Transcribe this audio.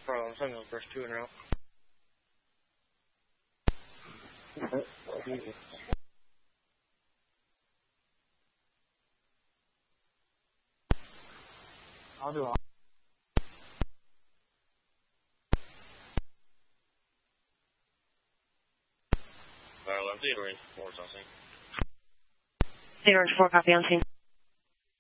From Sentinel first 2 in a row. I'll do all. Theater range 4, I'll see. Theater range 4, copy on scene.